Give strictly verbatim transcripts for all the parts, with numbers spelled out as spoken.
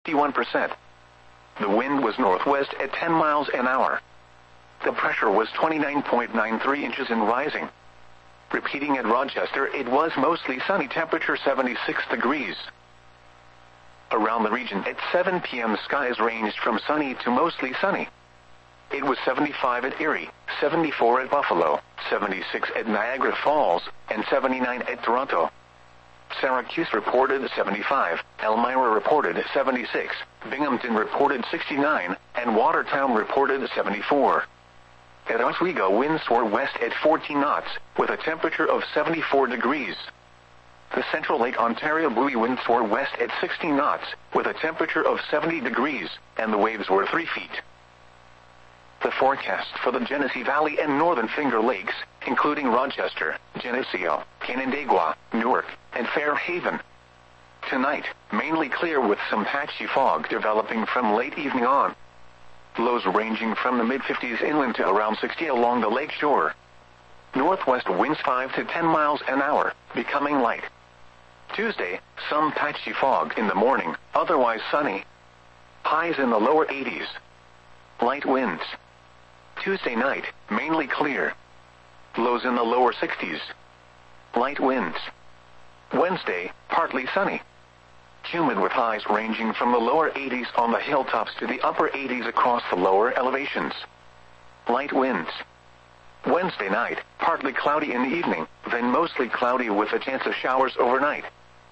fifty-one percent. The wind was northwest at ten miles an hour. The pressure was twenty-nine point nine three inches and rising. Repeating at Rochester, it was mostly sunny, temperature seventy-six degrees. Around the region at seven p m skies ranged from sunny to mostly sunny. It was seventy-five at Erie, seventy-four at Buffalo, seventy-six at Niagara Falls, and seventy-nine at Toronto. Syracuse reported seventy-five, Elmira reported seventy-six, Binghamton reported sixty-nine, and Watertown reported seventy-four. At Oswego, winds were west at fourteen knots, with a temperature of seventy-four degrees. The Central Lake Ontario buoy winds were west at sixteen knots, with a temperature of seventy degrees, and the waves were three feet. The forecast for the Genesee Valley and Northern Finger Lakes, including Rochester, Geneseo, Canandaigua, Newark, and Fairhaven. Tonight, mainly clear with some patchy fog developing from late evening on. Lows ranging from the mid fifties inland to around sixty along the lake shore. Northwest winds five to ten miles an hour, becoming light. Tuesday, some patchy fog in the morning, otherwise sunny. Highs in the lower eighties. Light winds. Tuesday night, mainly clear. Lows in the lower sixties. Light winds. Wednesday, partly sunny. Humid with highs ranging from the lower eighties on the hilltops to the upper eighties across the lower elevations. Light winds. Wednesday night, partly cloudy in the evening, then mostly cloudy with a chance of showers overnight.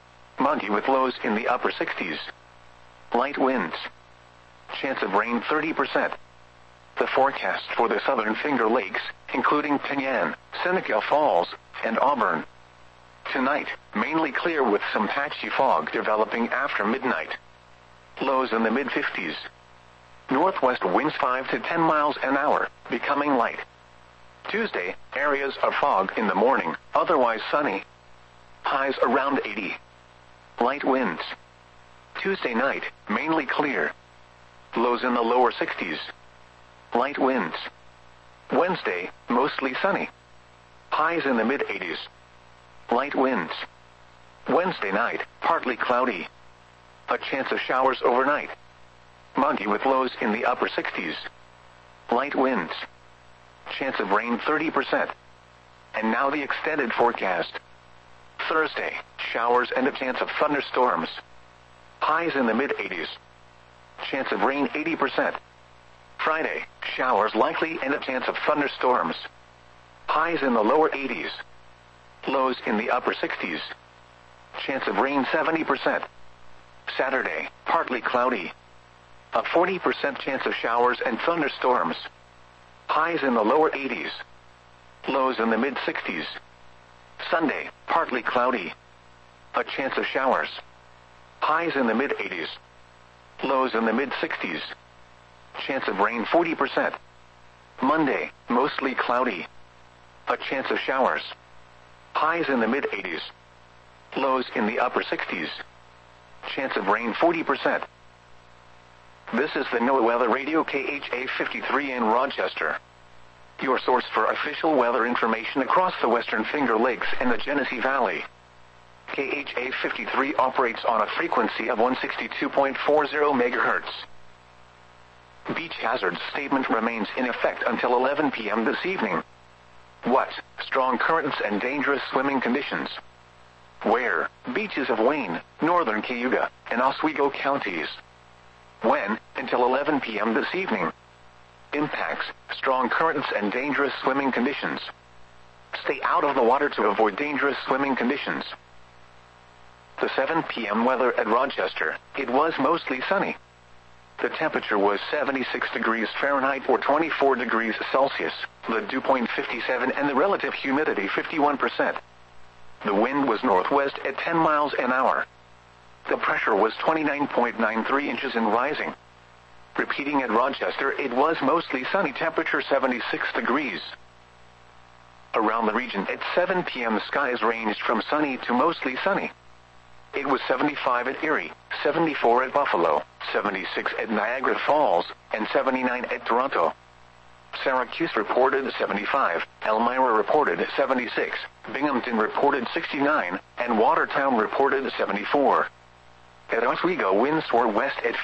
Muggy with lows in the upper sixties. Light winds. Chance of rain thirty percent. The forecast for the Southern Finger Lakes, including Penyan, Seneca Falls, and Auburn. Tonight, mainly clear with some patchy fog developing after midnight. Lows in the mid fifties. Northwest winds five to ten miles an hour, becoming light. Tuesday, areas of fog in the morning, otherwise sunny. Highs around eighty. Light winds. Tuesday night, mainly clear. Lows in the lower sixties. Light winds. Wednesday, mostly sunny. Highs in the mid eighties. Light winds. Wednesday night, partly cloudy. A chance of showers overnight. Muggy with lows in the upper sixties. Light winds. Chance of rain thirty percent. And now the extended forecast. Thursday, showers and a chance of thunderstorms. Highs in the mid eighties. Chance of rain eighty percent. Friday, showers likely and a chance of thunderstorms. Highs in the lower eighties. Lows in the upper sixties. Chance of rain seventy percent. Saturday, partly cloudy. A forty percent chance of showers and thunderstorms. Highs in the lower eighties. Lows in the mid sixties. Sunday, partly cloudy. A chance of showers. Highs in the mid eighties. Lows in the mid sixties. Chance of rain forty percent. Monday, mostly cloudy. A chance of showers. Highs in the mid eighties. Lows in the upper sixties. Chance of rain forty percent. This is the NOAA Weather Radio K H A fifty-three in Rochester. Your source for official weather information across the Western Finger Lakes and the Genesee Valley. K H A fifty-three operates on a frequency of one sixty-two point four zero megahertz. Beach hazard statement remains in effect until eleven p m this evening. What? Strong currents and dangerous swimming conditions. Where? Beaches of Wayne, northern Cayuga, and Oswego counties. When? Until eleven p m this evening. Impacts: strong currents and dangerous swimming conditions. Stay out of the water to avoid dangerous swimming conditions. The seven p m weather at Rochester, it was mostly sunny. The temperature was seventy-six degrees Fahrenheit or twenty-four degrees Celsius, the dew point fifty-seven and the relative humidity fifty-one percent. The wind was northwest at ten miles an hour. The pressure was twenty-nine point nine three inches and rising. Repeating at Rochester, it was mostly sunny, temperature seventy-six degrees. Around the region at seven p m skies ranged from sunny to mostly sunny. It was seventy-five at Erie, seventy-four at Buffalo, seventy-six at Niagara Falls, and seventy-nine at Toronto. Syracuse reported seventy-five, Elmira reported seventy-six, Binghamton reported sixty-nine, and Watertown reported seventy-four. At Oswego, winds were west at